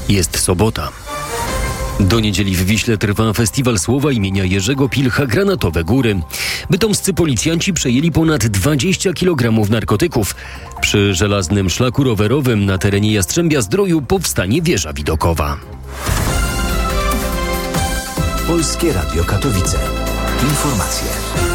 Jest sobota. Do niedzieli w Wiśle trwa festiwal słowa imienia Jerzego Pilcha Granatowe Góry. Bytomscy policjanci przejęli ponad 20 kg narkotyków. Przy żelaznym szlaku rowerowym na terenie Jastrzębia-Zdroju powstanie wieża widokowa. Polskie Radio Katowice. Informacje.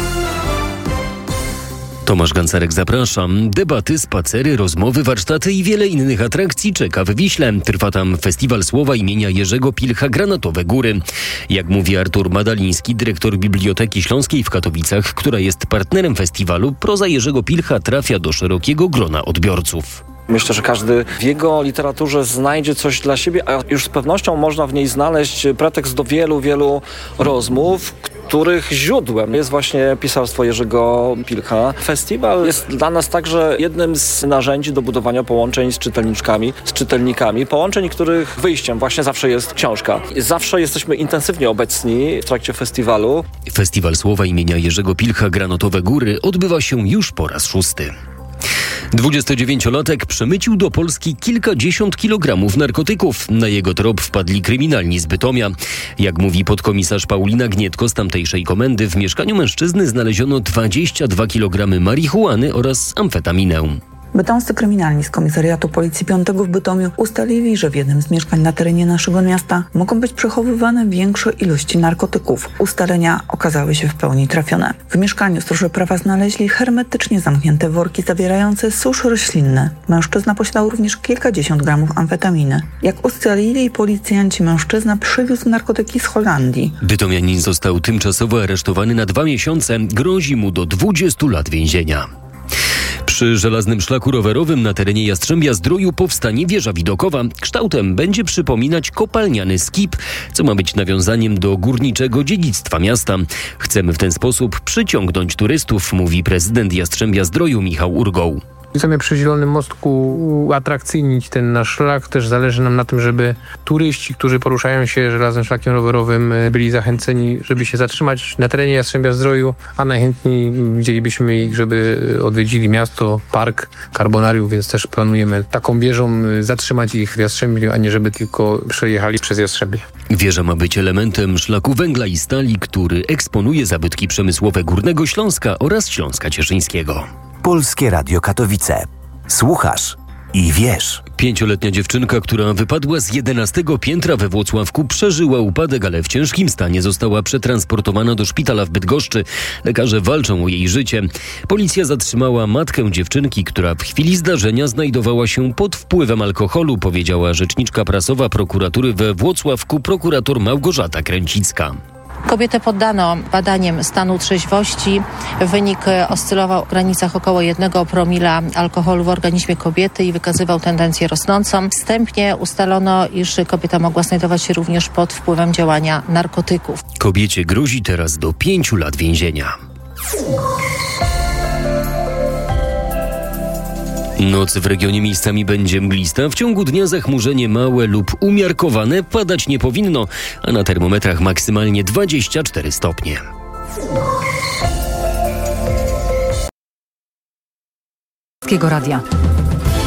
Tomasz Gancarek, zapraszam. Debaty, spacery, rozmowy, warsztaty i wiele innych atrakcji czeka w Wiśle. Trwa tam festiwal słowa imienia Jerzego Pilcha Granatowe Góry. Jak mówi Artur Madaliński, dyrektor Biblioteki Śląskiej w Katowicach, która jest partnerem festiwalu, proza Jerzego Pilcha trafia do szerokiego grona odbiorców. Myślę, że każdy w jego literaturze znajdzie coś dla siebie, a już z pewnością można w niej znaleźć pretekst do wielu rozmów, których źródłem jest właśnie pisarstwo Jerzego Pilcha. Festiwal jest dla nas także jednym z narzędzi do budowania połączeń z czytelnikami, połączeń, których wyjściem właśnie zawsze jest książka. Zawsze jesteśmy intensywnie obecni w trakcie festiwalu. Festiwal słowa imienia Jerzego Pilcha Granatowe Góry odbywa się już po raz 6. 29-latek przemycił do Polski kilkadziesiąt kilogramów narkotyków. Na jego trop wpadli kryminalni z Bytomia. Jak mówi podkomisarz Paulina Gnietko z tamtejszej komendy, w mieszkaniu mężczyzny znaleziono 22 kg marihuany oraz amfetaminę. Bytomscy kryminalni z Komisariatu Policji 5 w Bytomiu ustalili, że w jednym z mieszkań na terenie naszego miasta mogą być przechowywane większe ilości narkotyków. Ustalenia okazały się w pełni trafione. W mieszkaniu stróże prawa znaleźli hermetycznie zamknięte worki zawierające susz roślinny. Mężczyzna posiadał również kilkadziesiąt gramów amfetaminy. Jak ustalili policjanci, mężczyzna przywiózł narkotyki z Holandii. Bytomianin został tymczasowo aresztowany na 2 miesiące. Grozi mu do 20 lat więzienia. Przy żelaznym szlaku rowerowym na terenie Jastrzębia-Zdroju powstanie wieża widokowa. Kształtem będzie przypominać kopalniany skip, co ma być nawiązaniem do górniczego dziedzictwa miasta. Chcemy w ten sposób przyciągnąć turystów, mówi prezydent Jastrzębia-Zdroju Michał Urgoł. Chcemy przy Zielonym Mostku uatrakcyjnić ten nasz szlak. Też zależy nam na tym, żeby turyści, którzy poruszają się żelaznym szlakiem rowerowym, byli zachęceni, żeby się zatrzymać na terenie Jastrzębia-Zdroju, a najchętniej widzielibyśmy ich, żeby odwiedzili miasto, park, karbonarium, więc też planujemy taką wieżą zatrzymać ich w Jastrzębiu, a nie żeby tylko przejechali przez Jastrzębie. Wieża ma być elementem szlaku węgla i stali, który eksponuje zabytki przemysłowe Górnego Śląska oraz Śląska Cieszyńskiego. Polskie Radio Katowice. Słuchasz i wiesz. 5-letnia dziewczynka, która wypadła z 11 piętra we Włocławku, przeżyła upadek, ale w ciężkim stanie została przetransportowana do szpitala w Bydgoszczy. Lekarze walczą o jej życie. Policja zatrzymała matkę dziewczynki, która w chwili zdarzenia znajdowała się pod wpływem alkoholu, powiedziała rzeczniczka prasowa prokuratury we Włocławku, prokurator Małgorzata Kręcicka. Kobietę poddano badaniom stanu trzeźwości. Wynik oscylował w granicach około 1 promila alkoholu w organizmie kobiety i wykazywał tendencję rosnącą. Wstępnie ustalono, iż kobieta mogła znajdować się również pod wpływem działania narkotyków. Kobiecie grozi teraz do 5 lat więzienia. Noc w regionie miejscami będzie mglista. W ciągu dnia zachmurzenie małe lub umiarkowane, padać nie powinno, a na termometrach maksymalnie 24 stopnie. Polskiego Radia.